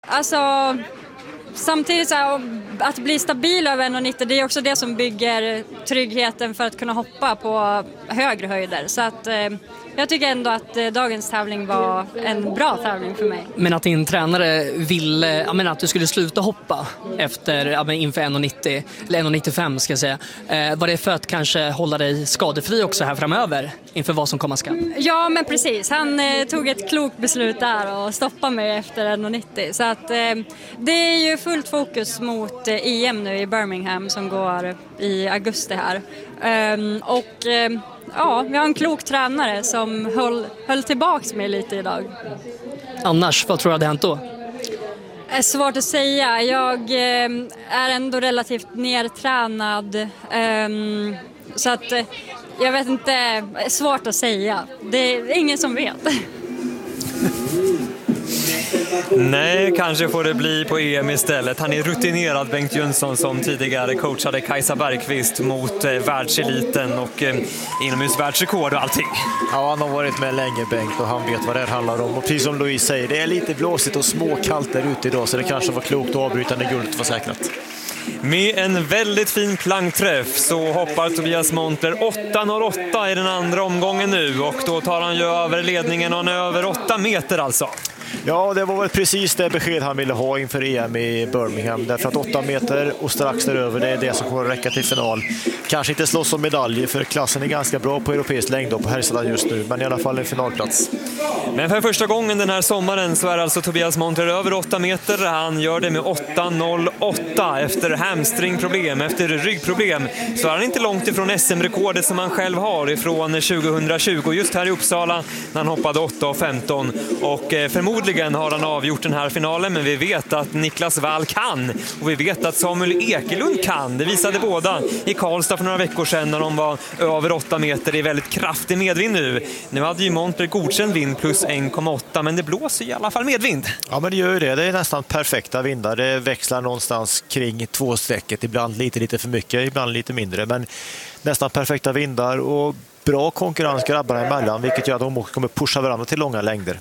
alltså samtidigt så här, att bli stabil över 1,90, det är också det som bygger tryggheten för att kunna hoppa på högre höjder. Så att jag tycker ändå att dagens tävling var en bra tävling för mig. Men att din tränare ville att du skulle sluta hoppa efter inför 1,90 eller 1,95 ska jag säga. Var det för att kanske hålla dig skadefri också här framöver inför vad som komma skall? Ja, men precis. Han tog ett klokt beslut där och stoppade mig efter 1,90. Så att det är ju fullt fokus mot EM nu i Birmingham som går i augusti här. Ja, vi har en klok tränare som höll tillbaks mig lite idag. Annars, vad tror du hade hänt då? Det är svårt att säga. Jag är ändå relativt nertränad. Så att jag vet inte, det är svårt att säga. Det är ingen som vet. Nej, kanske får det bli på EM istället. Han är rutinerad, Bengt Jönsson, som tidigare coachade Kajsa Bergqvist mot världseliten och inomhusvärldsrekord och allting. Ja, han har varit med länge, Bengt, och han vet vad det handlar om. Och precis som Louise säger, det är lite blåsigt och småkallt där ute idag, så det kanske var klokt att avbryta när guldet var säkrat. Med en väldigt fin plangträff så hoppar Tobias Montler 8,08 i den andra omgången nu, och då tar han ju över ledningen och han är över 8 meter alltså. Ja, det var väl precis det besked han ville ha inför EM i Birmingham. Därför att 8 meter och strax däröver, det är det som kommer att räcka till final. Kanske inte slåss om medaljer, för klassen är ganska bra på europeisk längd och på herrsidan just nu. Men i alla fall en finalplats. Men för första gången den här sommaren så är alltså Tobias Montler över 8 meter. Han gör det med 8,08 efter hamstringproblem, efter ryggproblem. Så är han inte långt ifrån SM-rekordet som han själv har ifrån 2020. Just här i Uppsala när han hoppade 8,15. Och förmodligen har han avgjort den här finalen, men vi vet att Niklas Wall kan. Och vi vet att Samuel Ekelund kan. Det visade båda i Karlstad för några veckor sedan när de var över 8 meter i väldigt kraftig medvind nu. Nu hade ju Montler godkänd vind plus 1,8, men det blåser i alla fall medvind. Ja, men det gör ju det. Det är nästan perfekta vindar. Det växlar någonstans kring 2-strecket. Ibland lite för mycket, ibland lite mindre. Men nästan perfekta vindar och bra konkurrens grabbarna emellan, vilket gör att de kommer pusha varandra till långa längder.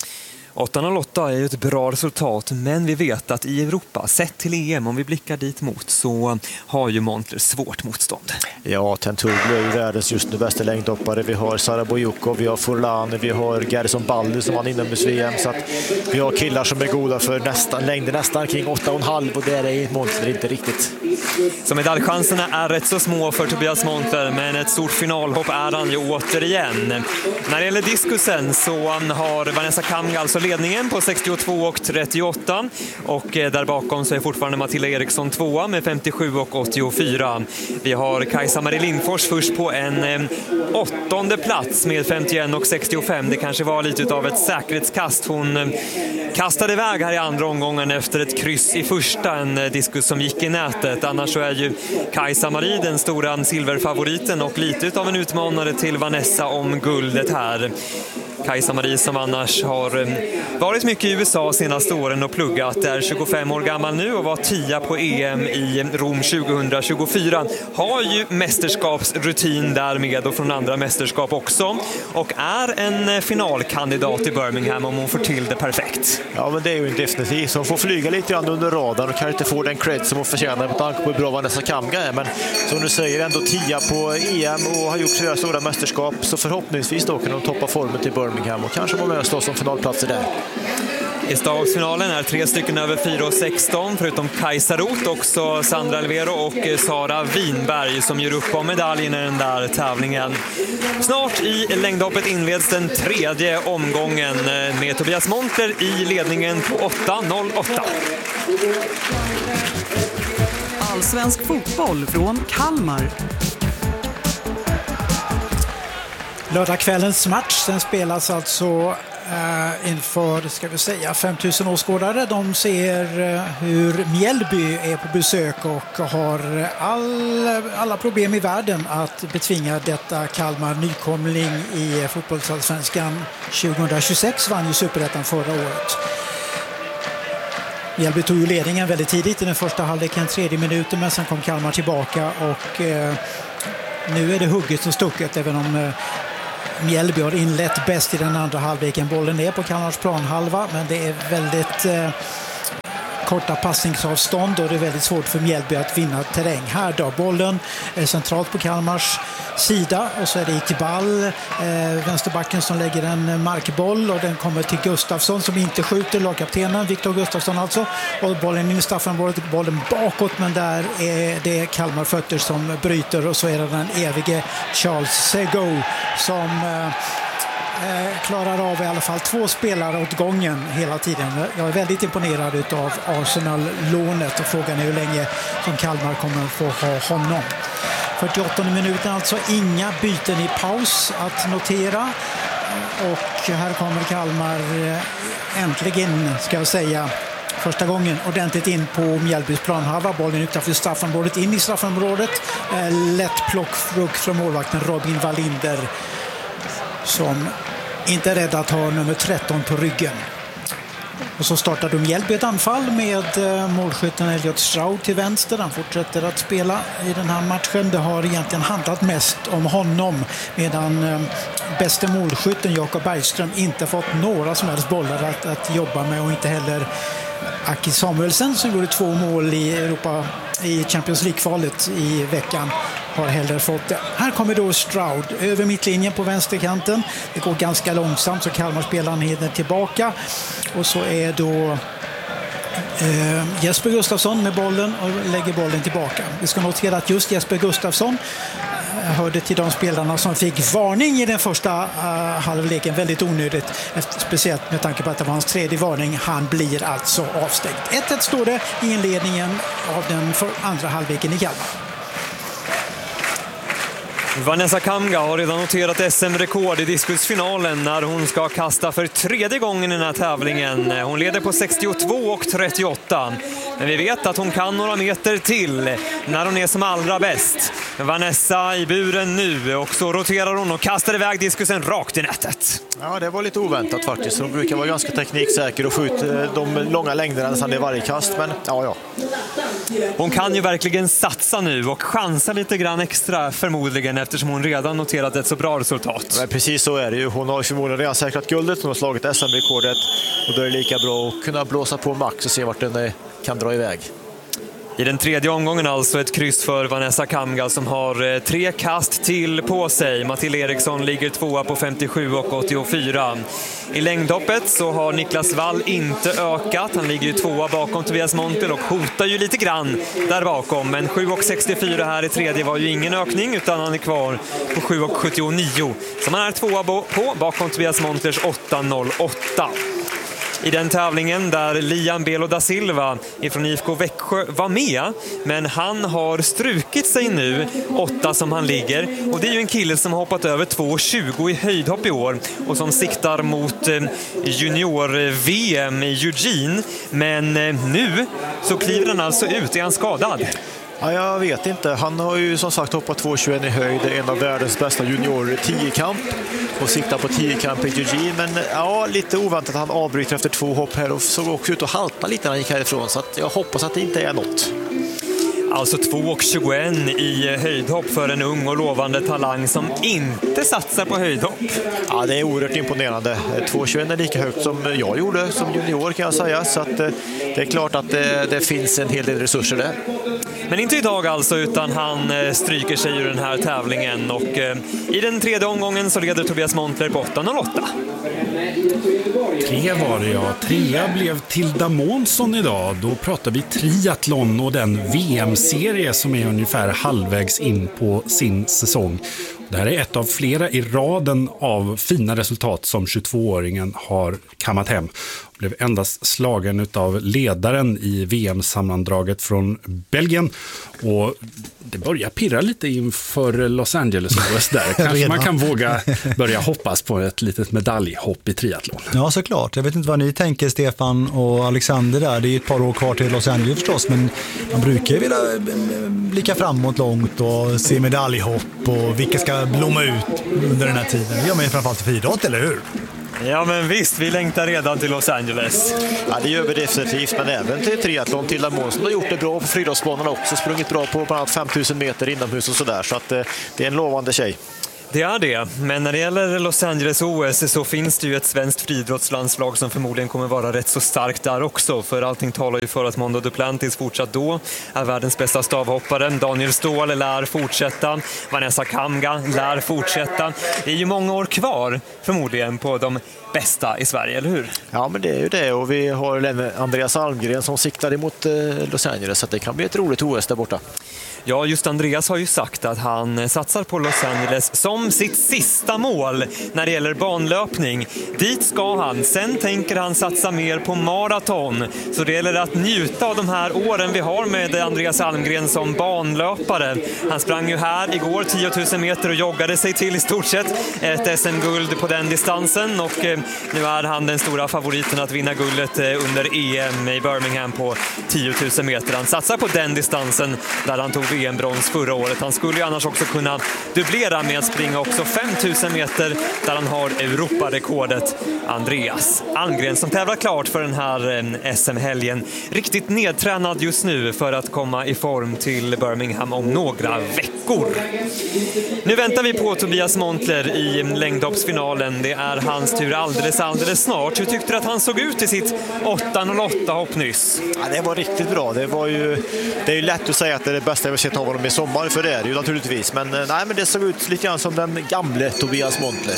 8,08 är ju ett bra resultat, men vi vet att i Europa, sett till EM, om vi blickar dit mot, så har ju Montler svårt motstånd. Ja, Tentoglou är ju världens just nu bästa längdhoppare. Vi har Sara Bojukov, vi har Forlani, vi har Gerson Baldi som vann inomhus-VM. Så att vi har killar som är goda för längder nästan kring 8,5, och det är Montler inte riktigt. Så medaljchanserna är rätt så små för Tobias Montler, men ett stort finalhopp är han ju återigen. När det gäller diskusen så har Vanessa Kamga alltså ledningen på 62,38, och där bakom så är fortfarande Matilda Eriksson tvåa med 57,84. Vi har Kajsa-Marie Lindfors först på en 8:e plats med 51,65. Det kanske var lite av ett säkerhetskast. Hon kastade iväg här i andra omgången efter ett kryss i första, en diskus som gick i nätet. Annars så är ju Kajsa-Marie den stora silverfavoriten och lite av en utmanare till Vanessa om guldet här. Kajsa-Marie, som annars har varit mycket i USA senaste åren och pluggat, är 25 år gammal nu och var 10 på EM i Rom 2024. Har ju mästerskapsrutin därmed och från andra mästerskap också, och är en finalkandidat i Birmingham om hon får till det perfekt. Ja, men det är ju en definitiv. Så hon får flyga lite grann under radarn och kan inte få den cred som hon förtjänar med tanke på hur bra Vanessa Kamga är. Men som du säger, ändå 10 på EM och har gjort flera stora mästerskap, så förhoppningsvis då kan de toppa formen till Birmingham och kanske vara med och slåss om finalplatser där. I stagsfinalen är 3 stycken över 4,16 förutom Kajsa Roth, också Sandra Alvero och Sara Winberg som gör upp om medaljen i den där tävlingen. Snart i längdhoppet inleds den 3:e omgången med Tobias Montler i ledningen på 8,08. Allsvensk fotboll från Kalmar. Lördagskvällens match, den spelas alltså inför, ska vi säga, 5000 åskådare. De ser hur Mjällby är på besök och har alla problem i världen att betvinga detta Kalmar. Nykomling i fotbollsallsvenskan 2026, vann ju Superettan förra året. Mjällby tog ju ledningen väldigt tidigt i den första halvleken, 3:e minuten, men sen kom Kalmar tillbaka och nu är det hugget och stucket, även om Mjällby har inlett bäst i den andra halvleken. Bollen är på Kalmars planhalva, men det är väldigt korta passningsavstånd och det är väldigt svårt för Mjällby att vinna terräng. Här då, bollen är centralt på Kalmars sida och så är det Iqbal, vänsterbacken, som lägger en markboll och den kommer till Gustafsson som inte skjuter, lagkaptenen Viktor Gustafsson alltså, och bollen in i straffområdet, bollen bakåt, men där är det Kalmar fötter som bryter och så är det den evige Charles Sego som klarar av i alla fall 2 spelare åt gången hela tiden. Jag är väldigt imponerad av Arsenal-lånet och frågan är hur länge som Kalmar kommer få ha honom. 48 minuter, alltså inga byten i paus att notera. Och här kommer Kalmar äntligen, ska jag säga, första gången ordentligt in på Mjällbys planhalva. Bollen utanför straffområdet, in i straffområdet. Lätt plockfrukt från målvakten Robin Wallinder som inte är rädd att ha nummer 13 på ryggen. Och så startar de Mjällby ett anfall med målskytten Elliot Stroud till vänster. Han fortsätter att spela i den här matchen. Det har egentligen handlat mest om honom medan bäste målskytten Jakob Bergström inte fått några som helst bollar att jobba med, och inte heller Aki Samuelsen som gjorde 2 mål i Champions League-kvalet i veckan har heller fått det. Här kommer då Stroud över mittlinjen på vänsterkanten. Det går ganska långsamt så Kalmar-spelaren hinner tillbaka. Och så är då Jesper Gustafsson med bollen och lägger bollen tillbaka. Vi ska notera att just Jesper Gustafsson hörde till de spelarna som fick varning i den första halvleken. Väldigt onödigt, speciellt med tanke på att det var hans 3:e varning. Han blir alltså avstängd. 1-1 står det i inledningen av den andra halvleken i Kalmar. Vanessa Kamga har redan noterat SM-rekord i diskusfinalen när hon ska kasta för 3:e gången i den här tävlingen. Hon leder på 62,38. Men vi vet att hon kan några meter till när hon är som allra bäst. Vanessa i buren nu och så roterar hon och kastar iväg diskusen rakt i nätet. Ja, det var lite oväntat faktiskt. Hon brukar vara ganska tekniksäker och skjuta de långa längderna nästan i varje kast, men ja. Hon kan ju verkligen satsa nu och chansa lite grann extra förmodligen eftersom hon redan noterat ett så bra resultat. Men precis så är det ju. Hon har ju förmodligen redan säkrat guldet. Hon har slagit SM-rekordet och då är det lika bra att kunna blåsa på max och se vart den kan dra iväg. I den 3:e omgången alltså ett kryss för Vanessa Kamga som har 3 kast till på sig. Matilda Eriksson ligger 2 på 57,84. I längdhoppet så har Niklas Wall inte ökat. Han ligger ju 2 bakom Tobias Montel och hotar ju lite grann där bakom. Men 7,64 här i 3:e var ju ingen ökning utan han är kvar på 7,79. Så han är 2 på bakom Tobias Montels 8,08. I den tävlingen där Liam Belo da Silva ifrån IFK Växjö var med, men han har strukit sig nu 8 som han ligger, och det är ju en kille som har hoppat över 2,20 i höjdhopp i år och som siktar mot junior-VM i Eugene, men nu så kliver han alltså ut. Är han skadad? Ja, jag vet inte. Han har ju som sagt hoppat 2,21 i höjd, en av världens bästa juniorer i 10-kamp och siktar på 10-kamp i Eugene, men ja, lite oväntat att han avbryter efter 2 hopp här och såg också ut att halta lite när han gick härifrån, så att jag hoppas att det inte är något. Alltså 2,21 i höjdhopp för en ung och lovande talang som inte satsar på höjdhopp. Ja, det är oerhört imponerande. 2,21 är lika högt som jag gjorde som junior kan jag säga, så att det är klart att det finns en hel del resurser där. Men inte idag alltså, utan han stryker sig ur den här tävlingen och i den 3:e omgången så leder Tobias Montler på 8,08. 3 var det, ja. 3 blev Tilda Månsson idag. Då pratar vi triathlon och den VM-serie som är ungefär halvvägs in på sin säsong. Det här är ett av flera i raden av fina resultat som 22-åringen har kammat hem. Blev endast slagen av ledaren i VM-sammandraget från Belgien. Och det börjar pirra lite inför Los Angeles-OS där. Kanske man kan våga börja hoppas på ett litet medaljhopp i triathlon. Ja, såklart. Jag vet inte vad ni tänker, Stefan och Alexander där. Det är ett par år kvar till Los Angeles förstås, men man brukar vilja blicka framåt långt och se medaljhopp och vilka ska blomma ut under den här tiden. Det gör man ju framförallt till friidrott, eller hur? Ja, men visst, vi längtar redan till Los Angeles. Ja, det gör vi definitivt, men även till triathlon. Tilda Månsson har gjort det bra på friidrottsbanorna också, sprungit bra på bland annat 5000 meter inomhus och sådär, så att det är en lovande tjej. Det är det, men när det gäller Los Angeles OS så finns det ju ett svenskt friidrottslandslag som förmodligen kommer vara rätt så starkt där också, för allting talar ju för att Mondo Duplantis fortsatt då är världens bästa stavhoppare. Daniel Ståhl lär fortsätta, Vanessa Kamga lär fortsätta. Det är ju många år kvar förmodligen på de bästa i Sverige, eller hur? Ja, men det är ju det, och vi har även Andreas Almgren som siktar emot Los Angeles, så det kan bli ett roligt OS där borta. Ja, just Andreas har ju sagt att han satsar på Los Angeles som sitt sista mål när det gäller banlöpning. Dit ska han. Sen tänker han satsa mer på maraton. Så det gäller att njuta av de här åren vi har med Andreas Almgren som banlöpare. Han sprang ju här igår 10 000 meter och joggade sig till i stort sett ett SM-guld på den distansen. Och nu är han den stora favoriten att vinna guldet under EM i Birmingham på 10 000 meter. Han satsar på den distansen där han tog VM-brons förra året. Han skulle ju annars också kunna dubblera med att springa också 5000 meter där han har Europarekordet. Andreas Almgren som tävlar klart för den här SM-helgen. Riktigt nedtränad just nu för att komma i form till Birmingham om några veckor. Nu väntar vi på Tobias Montler i längdhoppsfinalen. Det är hans tur alldeles snart. Hur tyckte du att han såg ut i sitt 8.08 hopp nyss? Ja, det var riktigt bra. Det är ju lätt att säga att det är det bästa jag sett av honom i sommar, för det är det ju naturligtvis. Men det såg ut lite grann som den gamle Tobias Montler.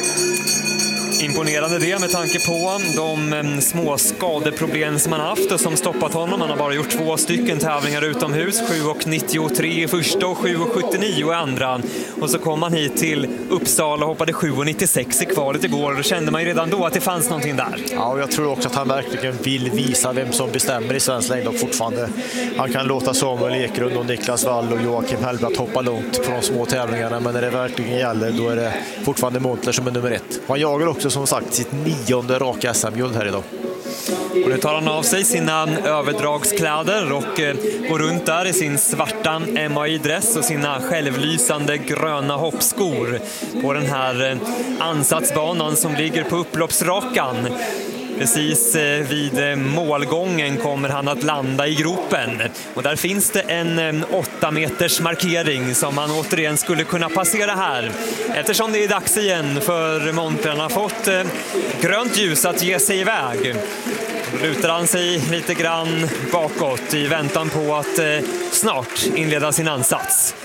Imponerande det med tanke på de små skadeproblem som han haft och som stoppat honom. Han har bara gjort 2 stycken tävlingar utomhus, 7.93 i första och 7.79 i andra. Och så kom han hit till Uppsala och hoppade 7.96 i kvalet igår, och då kände man ju redan då att det fanns någonting där. Ja, och jag tror också att han verkligen vill visa vem som bestämmer i svensk längdhopp fortfarande. Han kan låta Samuel Ekrund och Niklas Wall och Joakim Hellbratt hoppa långt på de små tävlingarna, men när det verkligen gäller då är det fortfarande Montler som är nummer 1. Han jagar också som sagt sitt 9:e raka SM-guld här idag. Och nu tar han av sig sina överdragskläder och går runt där i sin svarta MAI-dress och sina självlysande gröna hoppskor på den här ansatsbanan som ligger på upploppsrakan. Precis vid målgången kommer han att landa i gropen. Och där finns det en 8 meters markering som han återigen skulle kunna passera här. Eftersom det är dags igen för Montler. Han har fått grönt ljus att ge sig iväg. Då lutar han sig lite grann bakåt i väntan på att snart inleda sin ansats.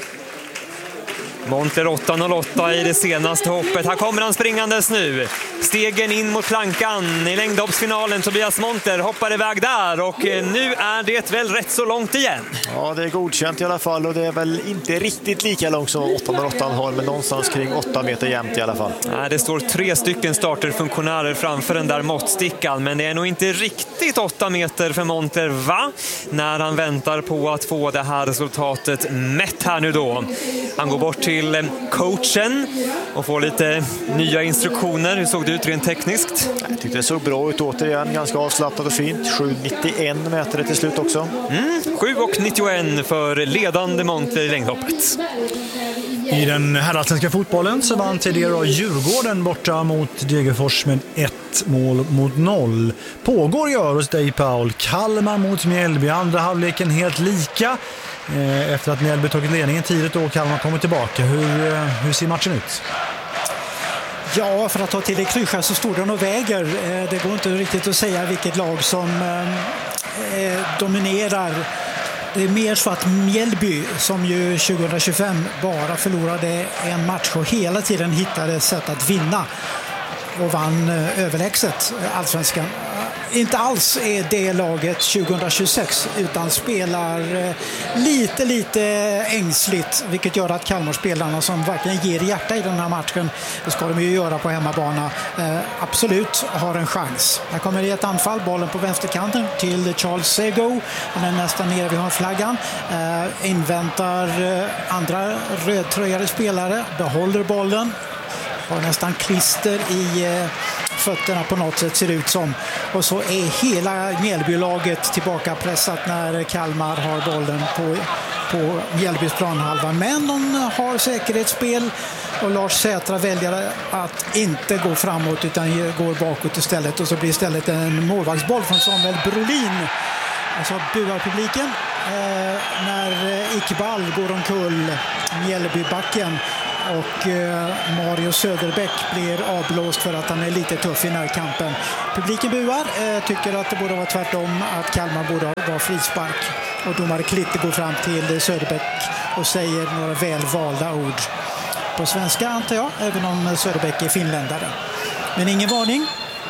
Montler 8.08 i det senaste hoppet. Här kommer han springandes nu. Stegen in mot plankan i längdhoppsfinalen. Tobias Montler hoppar iväg där och nu är det väl rätt så långt igen. Ja, det är godkänt i alla fall, och det är väl inte riktigt lika långt som 8.08 har, men någonstans kring 8 meter jämnt i alla fall. Nej, det står 3 stycken starterfunktionärer framför den där måttstickan, men det är nog inte riktigt 8 meter för Montler, va? När han väntar på att få det här resultatet mätt här nu då. Han går bort till coachen och får lite nya instruktioner. Hur såg det ut rent tekniskt? Jag tyckte det såg bra ut återigen, ganska avslappnat och fint. 7.91 meter till slut också. 7.91 för ledande Montler i längdhoppet. I den herrallsvenska fotbollen så vann tidigare Djurgården borta mot Degerfors med 1-0. Pågår i Öros Day Paul. Kalmar mot Mjällby. Andra halvleken helt lika. Efter att Mjällby tagit ledningen tidigt och Kalmar kommer tillbaka. Hur ser matchen ut? Ja, för att ta till det klyscha så står den och väger. Det går inte riktigt att säga vilket lag som dominerar. Det är mer så att Mjällby, som ju 2025 bara förlorade en match och hela tiden hittade sätt att vinna och vann överlägset allsvenskan, inte alls är det laget 2026 utan spelar lite ängsligt, vilket gör att Kalmarspelarna som verkligen ger hjärta i den här matchen, det ska de ju göra på hemmabana, absolut har en chans. Här kommer det ett anfall, bollen på vänsterkanten till Charles Sego, han är nästan nere vid hörnflaggan, inväntar andra rödtröjade spelare, behåller bollen, har nästan klister i fötterna på något sätt ser det ut som. Och så är hela Mjällbylaget tillbaka pressat när Kalmar har bollen på Mjällbys planhalva. Men de har säkerhetsspel och Lars Sätra väljer att inte gå framåt utan går bakåt istället. Och så blir istället en målvaktsboll från Samuel Brolin. Alltså buar publiken när Iqbal går omkull Mjällbybacken. och Mario Söderbäck blir avblåst för att han är lite tuff i närkampen. Publiken buar, tycker att det borde vara tvärtom, att Kalmar borde vara frispark. Och domare Klitte går fram till Söderbäck och säger några välvalda ord på svenska, antar jag, även om Söderbäck är finländare. Men ingen varning.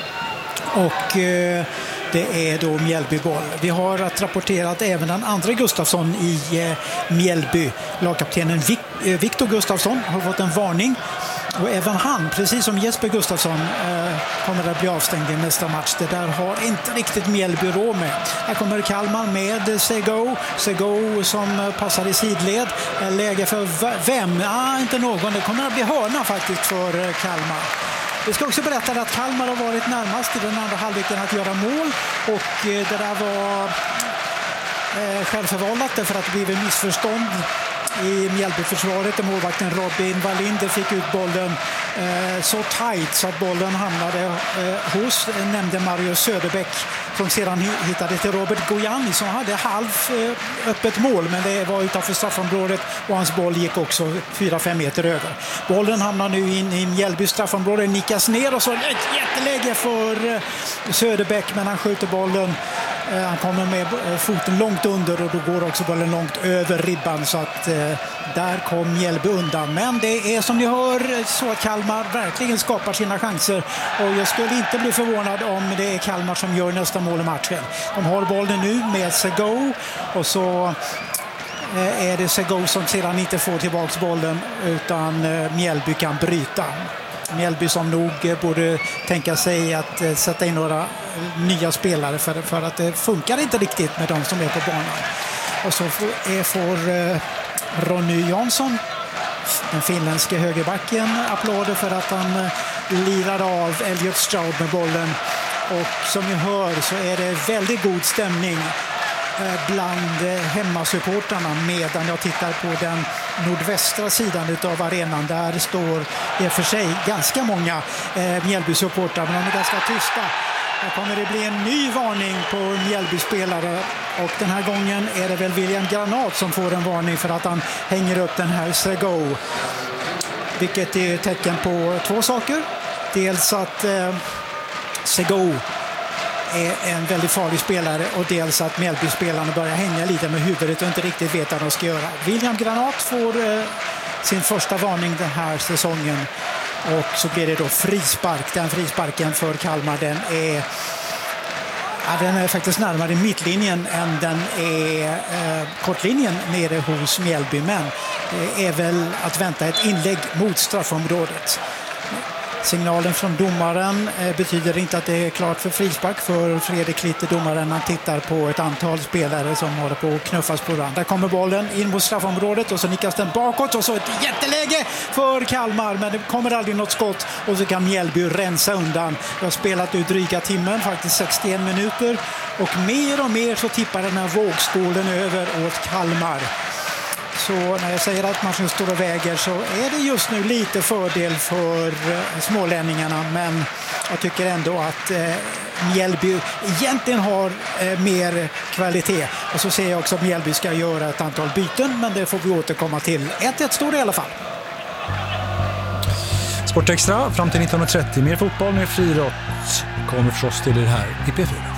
Och det är då Mjällbyboll. Vi har att rapportera att även den andra Gustafsson i Mjällby, lagkaptenen Viktor Gustafsson, har fått en varning. Och även han, precis som Jesper Gustafsson, kommer att bli avstängd i nästa match. Det där har inte riktigt Mjällby råd med. Här kommer Kalmar med Sego som passar i sidled. Läge för vem? Inte någon. Det kommer att bli hörna faktiskt för Kalmar. Vi ska också berätta att Kalmar har varit närmast i den andra halvleken att göra mål. Och det där var självförvållat därför att det blev missförstånd i Mjällbyförsvaret där målvakten Robin Wallinder fick ut bollen så tajt så att bollen hamnade hos, nämnde Mario Söderbäck, som sedan hittade till Robert Gojani som hade halv öppet mål, men det var utanför straffområdet och hans boll gick också 4-5 meter över. Bollen hamnar nu in i Mjällby straffområde, nickas ner och så ett jätteläge för Söderbäck, men han skjuter bollen. Han kommer med foten långt under och då går också bollen långt över ribban, så att där kom Mjällby undan. Men det är som ni hör så att Kalmar verkligen skapar sina chanser och jag skulle inte bli förvånad om det är Kalmar som gör nästa mål i matchen. De har bollen nu med Sego och så är det Sego som sedan inte får tillbaka bollen utan Mjällby kan bryta. Mjällby som nog borde tänka sig att sätta in några nya spelare för att det funkar inte riktigt med de som är på banan. Och så får Ronny Jansson, den finländske högerbacken, applåder för att han lirar av Elliot Stroud med bollen. Och som ni hör så är det väldigt god stämning bland hemmasupportarna, medan jag tittar på den nordvästra sidan utav arenan. Där står i för sig ganska många Mjällby-supportrar, men de är ganska tysta. Här kommer det bli en ny varning på Mjällby-spelare och den här gången är det väl William Granat som får en varning för att han hänger upp den här Sego. Vilket är tecken på två saker. Dels att Sego är en väldigt farlig spelare och dels att Mjällby-spelarna börjar hänga lite med huvudet och inte riktigt vet vad de ska göra. William Granat får sin första varning den här säsongen och så blir det då frispark. Den frisparken för Kalmar, den är faktiskt närmare mittlinjen än den är kortlinjen nere hos Mjällby, men det är väl att vänta ett inlägg mot straffområdet. Signalen från domaren betyder inte att det är klart för frispark för Fredrik Klitte, domaren. Han tittar på ett antal spelare som håller på att knuffas på varandra. Där kommer bollen in mot straffområdet och så nickas den bakåt och så ett jätteläge för Kalmar, men det kommer aldrig något skott och så kan Mjällby rensa undan. Vi har spelat ut dryga timmen, faktiskt 61 minuter och mer så tippar den här vågskålen över åt Kalmar. Så när jag säger att matchen står och väger så är det just nu lite fördel för smålänningarna, men jag tycker ändå att Mjällby egentligen har mer kvalitet. Och så ser jag också att Mjällby ska göra ett antal byten, men det får vi återkomma till. 1-1 står det i alla fall. Sportextra fram till 19.30. Mer fotboll, mer friidrott kommer förstås till det här i P4.